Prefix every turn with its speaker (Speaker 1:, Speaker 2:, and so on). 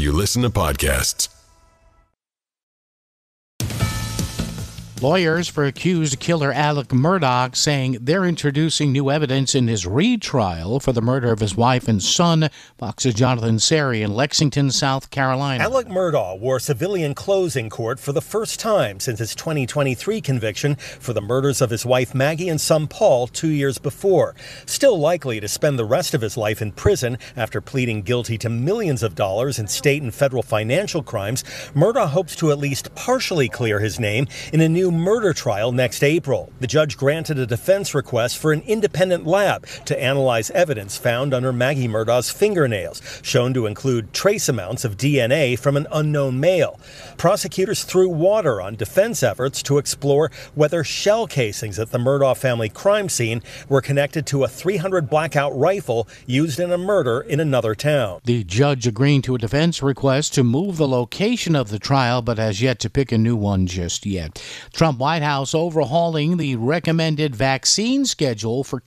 Speaker 1: you listen to podcasts.
Speaker 2: Lawyers for accused killer Alec Murdaugh saying they're introducing new evidence in his retrial for the murder of his wife and son. Fox's Jonathan Seri in Lexington, South Carolina.
Speaker 3: Alec Murdaugh wore civilian clothes in court for the first time since his 2023 conviction for the murders of his wife Maggie and son Paul 2 years before. Still likely to spend the rest of his life in prison after pleading guilty to millions of dollars in state and federal financial crimes, Murdaugh hopes to at least partially clear his name in a new murder trial next April. The judge granted a defense request for an independent lab to analyze evidence found under Maggie Murdaugh's fingernails, shown to include trace amounts of DNA from an unknown male. Prosecutors threw water on defense efforts to explore whether shell casings at the Murdaugh family crime scene were connected to a .300 blackout rifle used in a murder in another town.
Speaker 2: The judge agreeing to a defense request to move the location of the trial, but has yet to pick a new one just yet. Trump White House overhauling the recommended vaccine schedule for